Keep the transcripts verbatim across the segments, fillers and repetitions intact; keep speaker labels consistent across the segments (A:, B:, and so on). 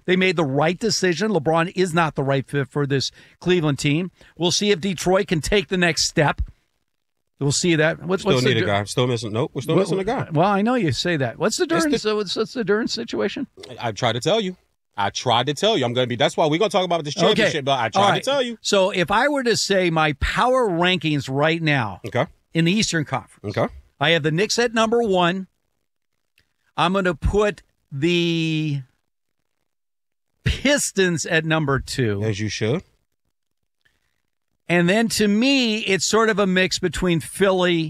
A: They made the right decision. LeBron is not the right fit for this Cleveland team. We'll see if Detroit can take the next step. We'll see that. What's,
B: still
A: what's
B: need
A: the,
B: a guy. Still missing. Nope, we're still
A: what,
B: missing a guy.
A: Well, I know you say that. What's the Durant?
B: The,
A: so what's, what's the Durant situation?
B: I tried to tell you. I tried to tell you. I'm going to be. That's why we're going to talk about this championship. Okay. But I tried right. to tell you.
A: So if I were to say my power rankings right now,
B: okay,
A: in the Eastern Conference,
B: okay,
A: I have the Knicks at number one. I'm going to put the Pistons at number two,
B: as you should.
A: And then to me, it's sort of a mix between Philly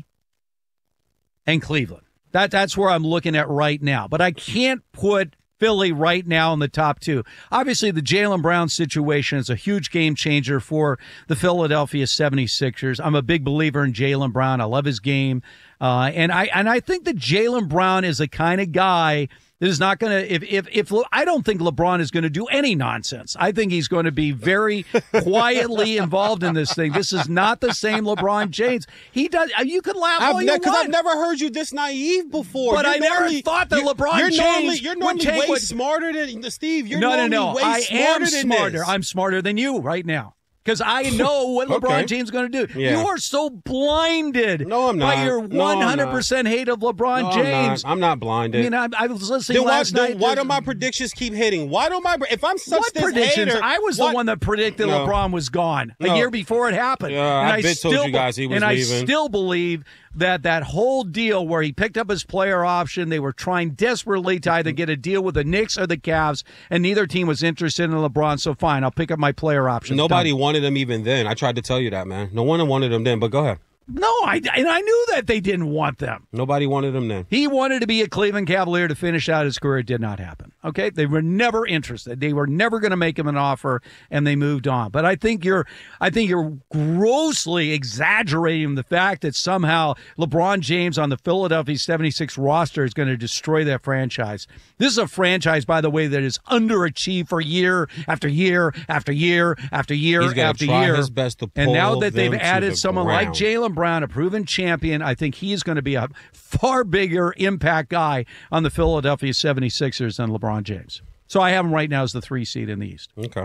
A: and Cleveland. That that's where I'm looking at right now. But I can't put Philly right now in the top two. Obviously, the Jaylen Brown situation is a huge game changer for the Philadelphia seventy-sixers. I'm a big believer in Jaylen Brown. I love his game. Uh, and I and I think that Jaylen Brown is the kind of guy that is not going to, if, if, if, I don't think LeBron is going to do any nonsense. I think he's going to be very quietly involved in this thing. This is not the same LeBron James. He does, you can laugh
B: I've
A: all
B: ne-
A: you
B: Because
A: want.
B: I've never heard you this naive before.
A: But
B: you're
A: I
B: normally,
A: never thought that
B: you're,
A: LeBron
B: you're
A: James
B: normally, You're normally
A: would take
B: way
A: what,
B: smarter than Steve. You're
A: no,
B: normally
A: no, no.
B: way
A: I
B: smarter
A: am
B: than
A: smarter.
B: This.
A: I'm smarter than you right now. Because I know what LeBron
B: okay.
A: James is going to do.
B: Yeah.
A: You are so blinded
B: no, I'm not.
A: by your
B: no,
A: one hundred percent hate of LeBron
B: no,
A: James.
B: I'm not. I'm not blinded.
A: I mean, I, I was listening
B: then
A: last
B: why,
A: night.
B: Why do my predictions keep hitting? Why do my if I'm such
A: what
B: this
A: predictions?
B: hater?
A: I was
B: what?
A: the one that predicted
B: no.
A: LeBron was gone a
B: no.
A: year before it happened.
B: Yeah,
A: and
B: I, I bet
A: still,
B: told you guys he was
A: and
B: leaving.
A: I still believe that that whole deal where he picked up his player option, they were trying desperately to either get a deal with the Knicks or the Cavs, and neither team was interested in LeBron. So fine, I'll pick up my player option.
B: Nobody
A: Done.
B: wanted him even then. I tried to tell you that, man. No one wanted him then. But go ahead.
A: No, I and I knew that they didn't want them.
B: Nobody wanted him then.
A: He wanted to be a Cleveland Cavalier to finish out his career. It did not happen. Okay, they were never interested. They were never going to make him an offer, and they moved on. But I think you're, I think you're grossly exaggerating the fact that somehow LeBron James on the Philadelphia seventy-six roster is going to destroy that franchise. This is a franchise, by the way, that is underachieved for year after year after year after year
B: He's
A: after
B: try
A: year.
B: His best to pull
A: and now that they've
B: them
A: added
B: the
A: someone
B: ground.
A: like Jaylen Brown, a proven champion, I think he's going to be a far bigger impact guy on the Philadelphia seventy-sixers than LeBron James. So I have him right now as the three seed in the East.
B: Okay.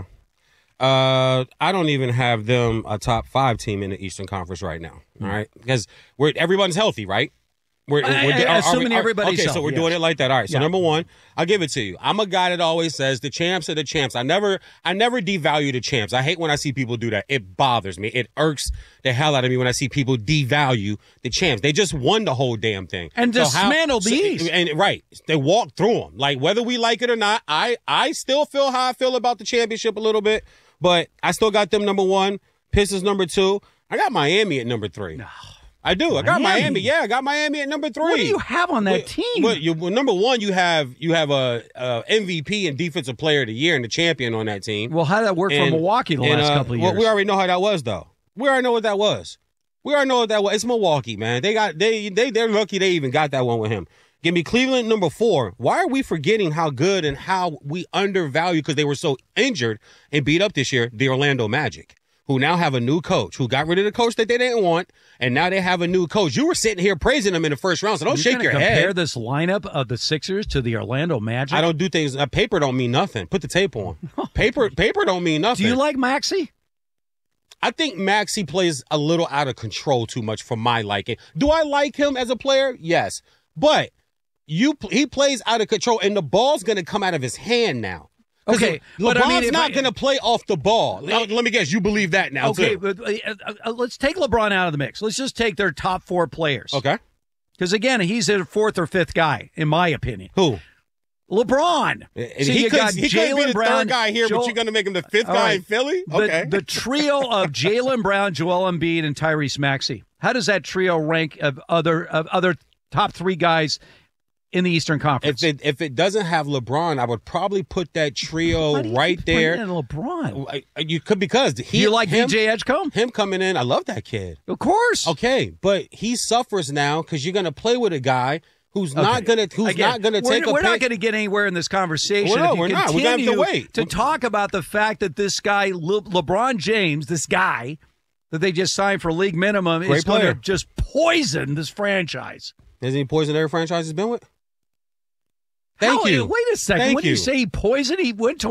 B: Uh, I don't even have them a top five team in the Eastern Conference right now. All right, because we're everyone's healthy, right? We're,
A: I,
B: we're
A: I,
B: are,
A: assuming
B: are we, are,
A: everybody's
B: okay.
A: healthy,
B: So we're
A: yes.
B: doing it like that. All right. So
A: yeah.
B: number one, I'll give it to you. I'm a guy that always says the champs are the champs. I never, I never devalue the champs. I hate when I see people do that. It bothers me. It irks the hell out of me when I see people devalue the champs. They just won the whole damn thing
A: and
B: so
A: dismantled
B: how,
A: the
B: so,
A: East.
B: And right, they walked through them. Like whether we like it or not, I, I still feel how I feel about the championship a little bit, but I still got them number one. Pistons number two. I got Miami at number three.
A: No.
B: I do. I got
A: Miami.
B: Miami. Yeah, I got Miami at number three.
A: What do you have on that
B: well,
A: team?
B: Well, you, well, number one, you have you have a, a M V P and Defensive Player of the Year and the champion on that team.
A: Well, how did that work
B: and,
A: for Milwaukee the
B: and,
A: last
B: uh,
A: couple of years?
B: Well, we already know how that was, though. We already know what that was. We already know what that was. It's Milwaukee, man. They got they they they're lucky they even got that one with him. Give me Cleveland number four. Why are we forgetting how good and how we undervalue because they were so injured and beat up this year? The Orlando Magic, who now have a new coach, who got rid of the coach that they didn't want, and now they have a new coach. You were sitting here praising them in the first round, so don't
A: You're
B: shake your
A: compare
B: head.
A: Compare this lineup of the Sixers to the Orlando Magic?
B: I don't do things. Uh, paper don't mean nothing. Put the tape on. Paper paper don't mean nothing.
A: Do you like Maxey?
B: I think Maxey plays a little out of control too much for my liking. Do I like him as a player? Yes. But you he plays out of control, and the ball's going to come out of his hand now.
A: Okay,
B: LeBron's
A: but I mean,
B: not
A: I,
B: going to play off the ball. Let, let me guess, you believe that now,
A: okay,
B: too.
A: but uh, uh, let's take LeBron out of the mix. Let's just take their top four players.
B: Okay.
A: Because, again, he's a fourth or fifth guy, in my opinion.
B: Who?
A: LeBron.
B: And
A: so
B: he
A: you
B: could,
A: got
B: he could be the
A: Brown,
B: third guy here,
A: Joel,
B: but you're going to make him the fifth guy
A: right.
B: in Philly?
A: The,
B: Okay.
A: the trio of Jaylen Brown, Joel Embiid, and Tyrese Maxey. How does that trio rank of other of other top three guys in the Eastern Conference?
B: If it if it doesn't have LeBron, I would probably put that trio
A: Why do you
B: right
A: keep
B: there.
A: bringing in LeBron.
B: You could because he.
A: Do you like
B: him,
A: D J Edgecombe?
B: Him coming in, I love that kid.
A: Of course.
B: Okay, but he suffers now because you're going to play with a guy who's
A: okay.
B: not going to who's
A: Again,
B: not going to
A: we're,
B: take a.
A: We're
B: pay-
A: not going to get anywhere in this conversation.
B: Well, no,
A: if you
B: we're not. We're going to have to wait
A: to talk about the fact that this guy Le- LeBron James, this guy that they just signed for league minimum,
B: Great
A: is going
B: player.
A: to just poison this franchise.
B: Hasn't he poisoned every franchise he's been with? Thank
A: How,
B: you.
A: Wait a second.
B: Thank
A: when
B: you.
A: you say he poisoned, he went to